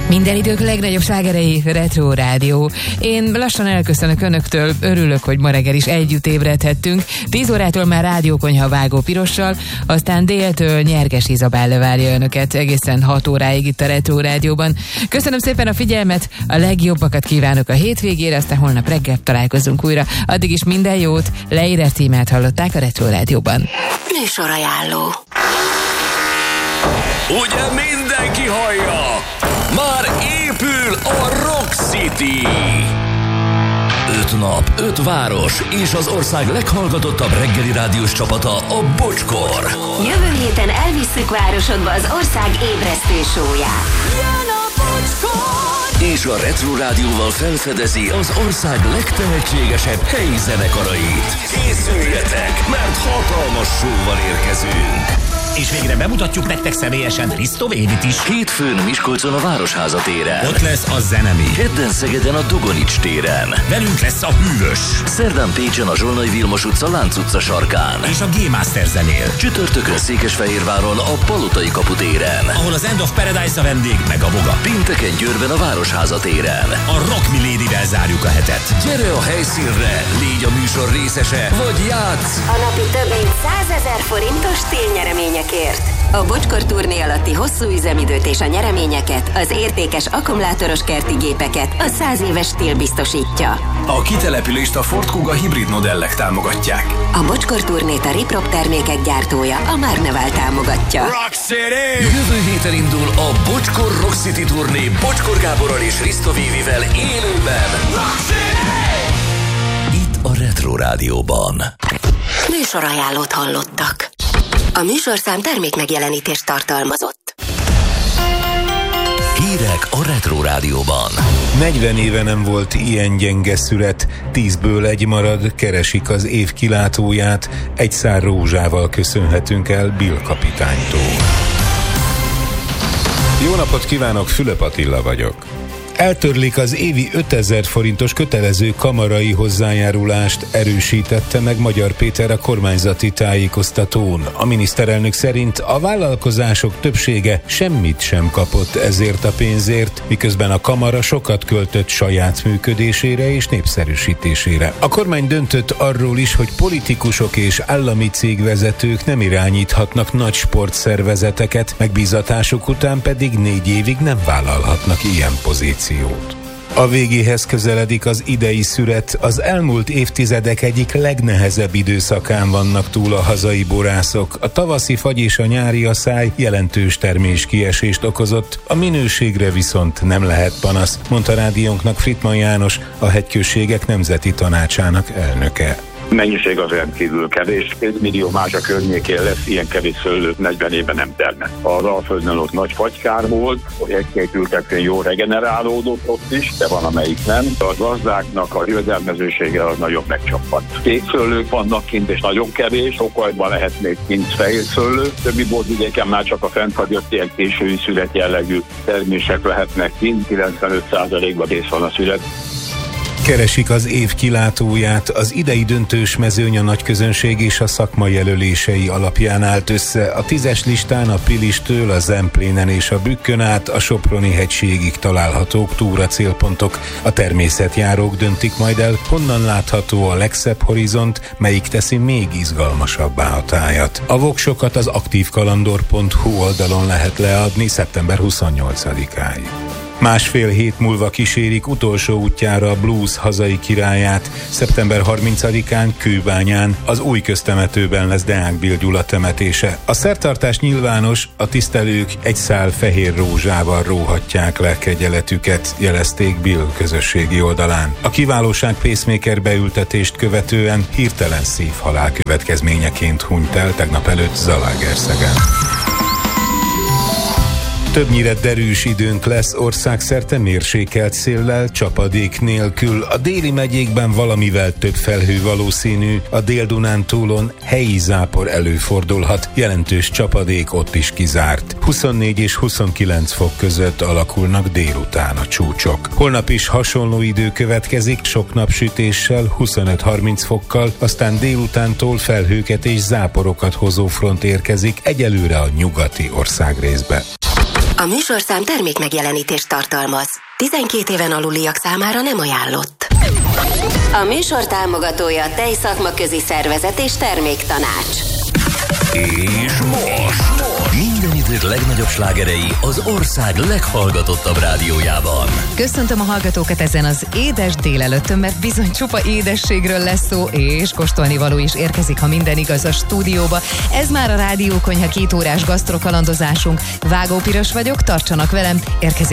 Minden idők legnagyobb slágerei Retro Rádió. Én lassan elköszönök önöktől, örülök, hogy ma reggel is együtt ébredhettünk. 10 órától már rádiókonyha Vágó Pirossal, aztán déltől Nyerges Izabella várja önöket egészen 6 óráig itt a Retro Rádióban. Köszönöm szépen a figyelmet, a legjobbakat kívánok a hétvégére, aztán holnap reggel találkozunk újra. Addig is minden jót, Leire témát hallották a Retro Rádióban. Műsorajánló. Ugye mindenki hallja? Már épül a Rock City! 5 nap, 5 város és az ország leghallgatottabb reggeli rádiós csapata, a Bocskor. Jövő héten elvisszük városodba az ország ébresztő showyát. Jön a Bocskor! És a Retro Rádióval felfedezi az ország legtehetségesebb helyi zenekarait. Készüljetek, mert hatalmas show-val érkezünk! És végre bemutatjuk nektek személyesen Risto Védit is. Hétfőn Miskolcon a Városháza téren. Ott lesz a Zenemi. Kedden Szegeden a Dugonics téren. Velünk lesz a Hűvös. Szerdán Pécsen a Zsolnai Vilmos utca Lánc utca sarkán. És a G-Master zenél. Csütörtökön Székesfehérváron a Palotai kapu téren. Ahol az End of Paradise a vendég, meg a Voga. Pénteken Győrben a Városháza téren. A Rock Milady-vel zárjuk a hetet. Gyere a helyszínre, légy a műsor részese, vagy játsz! A napi több mint 100 000 forintos télnyereményekért. A Bocskor turné alatti hosszú üzemidőt és a nyereményeket, az értékes akkumulátoros kerti gépeket a 100 éves stíl biztosítja. A kitelepülést a Ford Kuga hibrid modellek támogatják. A Bocskor turnét a Riprop termékek gyártója, a Márneval támogatja. Rock City! Jövő héten indul a Bocskor Rock City turné Bocskor Gáborral és Risto Vévivel élőben. Rock City! Itt a Retro Rádióban. Műsorajánlót hallottak. A műsorszám termékmegjelenítést tartalmazott. Hírek a Retro Rádióban. 40 éve nem volt ilyen gyenge szület, 10-ből 1 marad, keresik az év kilátóját, egy szár rózsával köszönhetünk el Bill kapitánytól. Jó napot kívánok, Fülöp Attila vagyok. Eltörlik az évi 5000 forintos kötelező kamarai hozzájárulást, erősítette meg Magyar Péter a kormányzati tájékoztatón. A miniszterelnök szerint a vállalkozások többsége semmit sem kapott ezért a pénzért, miközben a kamara sokat költött saját működésére és népszerűsítésére. A kormány döntött arról is, hogy politikusok és állami cégvezetők nem irányíthatnak nagy sportszervezeteket, megbízatásuk után pedig 4 évig nem vállalhatnak ilyen pozíciót. A végéhez közeledik az idei szüret, az elmúlt évtizedek egyik legnehezebb időszakán vannak túl a hazai borászok. A tavaszi fagy és a nyári aszály jelentős terméskiesést okozott, a minőségre viszont nem lehet panasz, mondta rádiónknak Frittmann János, a Hegyközségek Nemzeti Tanácsának elnöke. Mennyiség az rendkívül kevés, 2 millió más a környékén lesz, ilyen kevés szőlőt 40 éve nem termett. Az Alföldön ott nagy fagykár volt, hogy egy-két ültetvény jól regenerálódott ott is, de van amelyik nem. A gazdáknak a jövedelmezősége az nagyon megcsappant. Kékszőlők vannak kint és nagyon kevés, Tokajban lehet még kint fehér szőlő, többi borvidéken már csak a fennfagyott ilyen késői szület jellegű termések lehetnek kint, 95%-ban kész van a szület. Keresik az év kilátóját, az idei döntős mezőny a nagyközönség és a szakma jelölései alapján állt össze. A 10-es listán a Pilistől, a Zemplénen és a Bükkön át a Soproni hegységig találhatók túracélpontok. A természetjárók döntik majd el, honnan látható a legszebb horizont, melyik teszi még izgalmasabbá a tájat. A voksokat az aktívkalandor.hu oldalon lehet leadni szeptember 28-áig. Másfél hét múlva kísérik utolsó útjára a blues hazai királyát. Szeptember 30-án Kőbányán, az új köztemetőben lesz Deák Bill Gyula temetése. A szertartás nyilvános, a tisztelők egy szál fehér rózsával róhatják le kegyeletüket, jelezték Bill közösségi oldalán. A kiválóság pacemaker beültetést követően hirtelen szívhalál következményeként hunyt el tegnap előtt Zalaegerszegen. Többnyire derűs időnk lesz, országszerte mérsékelt széllel, csapadék nélkül. A déli megyékben valamivel több felhő valószínű, a Dél-Dunántúlon helyi zápor előfordulhat, jelentős csapadék ott is kizárt. 24 és 29 fok között alakulnak délután a csúcsok. Holnap is hasonló idő következik, sok napsütéssel, 25-30 fokkal, aztán délutántól felhőket és záporokat hozó front érkezik egyelőre a nyugati országrészbe. A műsorszám termék megjelenítést tartalmaz. 12 éven aluliak számára nem ajánlott. A műsor támogatója a Tejszakmaközi Szervezet és Terméktanács. És most minden idők legnagyobb slágerei az ország leghallgatottabb rádiójában. Köszöntöm a hallgatókat ezen az édes délelőttön, mert bizony csupa édességről lesz szó, és kóstolnivaló is érkezik, ha minden igaz, a stúdióba. Ez már a Rádiókonyha 2 órás gasztrokalandozásunk. Vágó Piros vagyok, tartsanak velem, érkezik